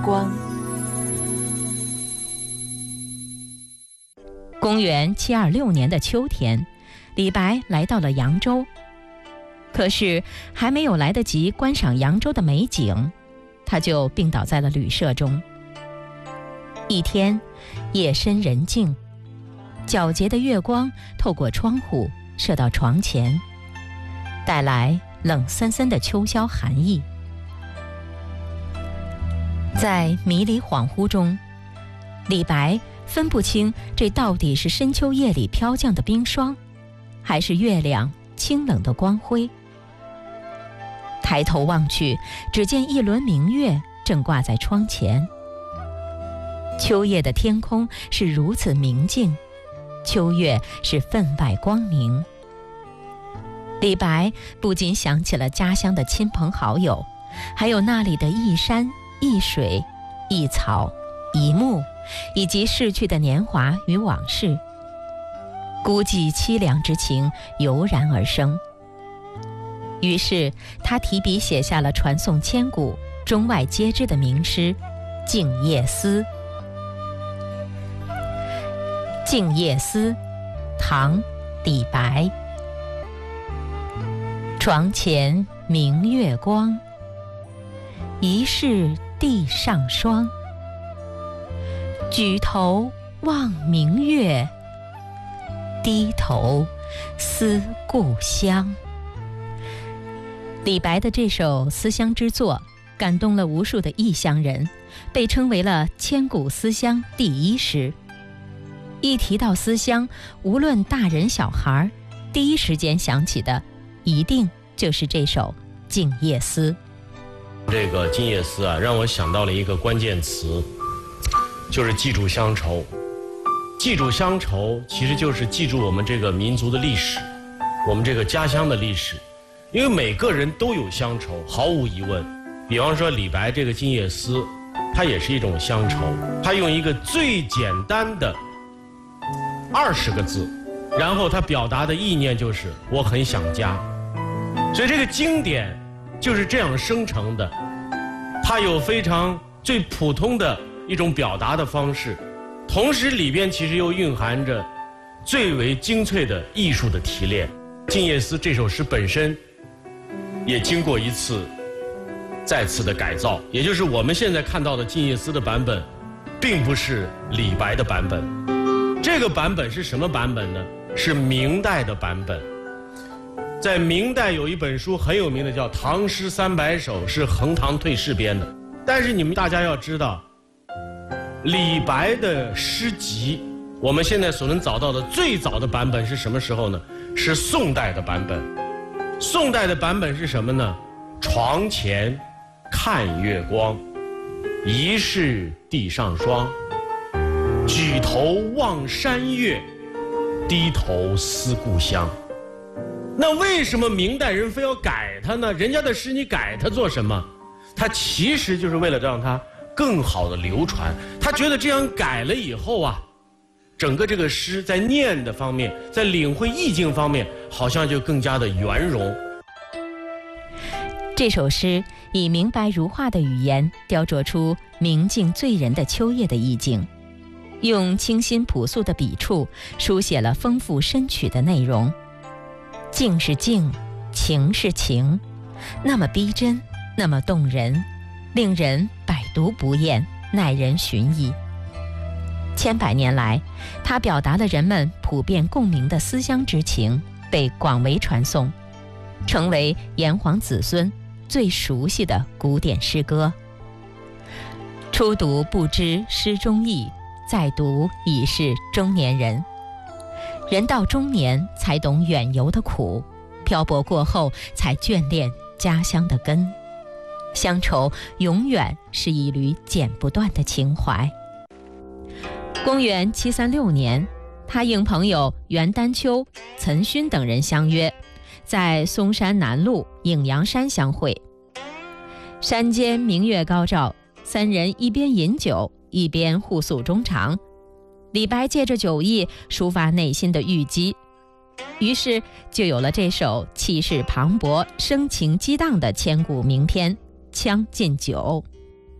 光。 公元726年的秋天，李白来到了扬州。可是还没有来得及观赏扬州的美景，他就病倒在了旅社中。一天，夜深人静，皎洁的月光透过窗户射到床前，带来冷森森的秋宵寒意。在迷离恍惚中，李白分不清这到底是深秋夜里飘降的冰霜，还是月亮清冷的光辉。抬头望去，只见一轮明月正挂在窗前。秋夜的天空是如此明净，秋月是分外光明。李白不禁想起了家乡的亲朋好友，还有那里的一山一水一草一木，以及逝去的年华与往事。孤寂凄凉之情油然而生。于是他提笔写下了传颂千古、中外皆知的名诗《静夜思》。《静夜思》，唐·李白。床前明月光，疑是地上霜。举头望明月，低头思故乡。李白的这首思乡之作感动了无数的异乡人，被称为了千古思乡第一诗。一提到思乡，无论大人小孩，第一时间想起的一定就是这首《静夜思》。 这个《静夜思》啊，让我想到了一个关键词，就是记住乡愁。记住乡愁，其实就是记住我们这个民族的历史，我们这个家乡的历史。因为每个人都有乡愁，毫无疑问。比方说李白这个《静夜思》，它也是一种乡愁。他用一个最简单的20个字，然后他表达的意念就是我很想家。所以这个经典就是这样生成的，它有非常最普通的一种表达的方式，同时里边其实又蕴含着最为精粹的艺术的提炼。《静夜思》这首诗本身也经过一次再次的改造，也就是我们现在看到的《静夜思》的版本并不是李白的版本。这个版本是什么版本呢？是明代的版本。在明代有一本书很有名的叫《唐诗300首》，是横塘退士编的。但是你们大家要知道，李白的诗集我们现在所能找到的最早的版本是什么时候呢？是宋代的版本。宋代的版本是什么呢？床前看月光，疑是地上霜。举头望山月，低头思故乡。那为什么明代人非要改它呢？人家的诗你改它做什么？它其实就是为了让它更好的流传。他觉得这样改了以后啊，整个这个诗在念的方面，在领会意境方面，好像就更加的圆融。 这首诗以明白如画的语言雕琢出明净醉人的秋夜的意境，用清新朴素的笔触书写了丰富深曲的内容。静是静，情是情，那么逼真，那么动人，令人百读不厌，耐人寻忆。千百年来，它表达了人们普遍共鸣的思乡之情，被广为传颂，成为炎黄子孙最熟悉的古典诗歌。初读不知诗中意，再读已是中年人。人到中年才懂远游的苦，漂泊过后才眷恋家乡的根。乡愁永远是一缕剪不断的情怀。公元736年，他应朋友袁丹丘、岑勋等人相约，在嵩山南麓影阳山相会。山间明月高照，三人一边饮酒，一边互诉衷肠。李白借着酒意抒发内心的郁积，于是就有了这首气势磅礴、声情激荡的千古名篇《将进酒》。